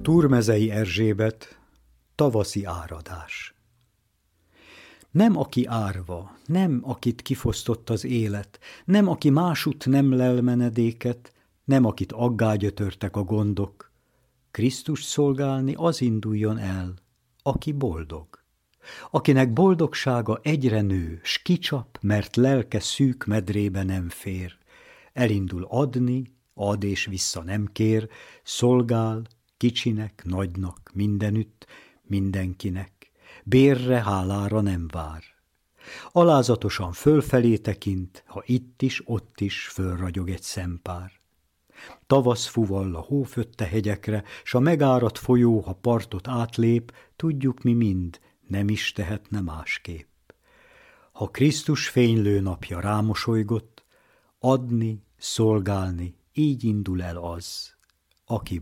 Túrmezei Erzsébet, tavaszi áradás. Nem aki árva, nem akit kifosztott az élet, nem aki másút nem lel menedéket, nem akit aggá gyötörtek a gondok. Krisztust szolgálni az induljon el, aki boldog. Akinek boldogsága egyre nő, s kicsap, mert lelke szűk medrébe nem fér. Elindul adni, ad és vissza nem kér, szolgál, kicsinek, nagynak, mindenütt, mindenkinek, bérre, hálára nem vár. Alázatosan fölfelé tekint, ha itt is, ott is fölragyog egy szempár. Tavasz fuvall a hófötte hegyekre, s a megáradt folyó, ha partot átlép, tudjuk mi mind, nem is tehetne másképp. Ha Krisztus fénylő napja rámosolygott, adni, szolgálni, így indul el az, aki